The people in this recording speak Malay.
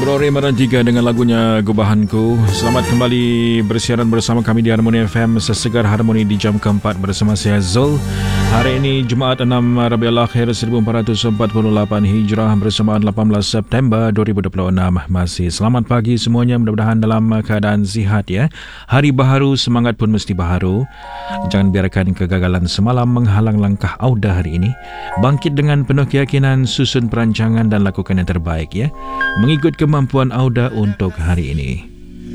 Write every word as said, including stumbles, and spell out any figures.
Rory Marantiga dengan lagunya Gubahanku. Selamat kembali bersiaran bersama kami di Harmoni F M, Sesegar Harmoni di jam keempat bersama saya Zul. Hari ini Jumaat enam Rabiul Akhir seribu empat ratus empat puluh lapan Hijrah bersamaan lapan belas September dua ribu dua puluh enam. Masih selamat pagi semuanya, mudah-mudahan dalam keadaan sihat ya. Hari baharu, semangat pun mesti baharu. Jangan biarkan kegagalan semalam menghalang langkah Auda hari ini. Bangkit dengan penuh keyakinan, susun perancangan dan lakukan yang terbaik ya, mengikut kemampuan Auda untuk hari ini.